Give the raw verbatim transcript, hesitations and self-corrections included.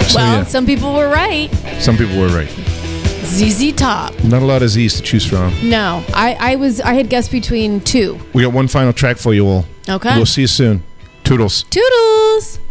So, well, yeah. some people were right. Some people were right. Z Z Top. Not a lot of Z's to choose from. No, I, I was I had guessed between two. We got one final track for you all. Okay. We'll see you soon. Toodles. Toodles.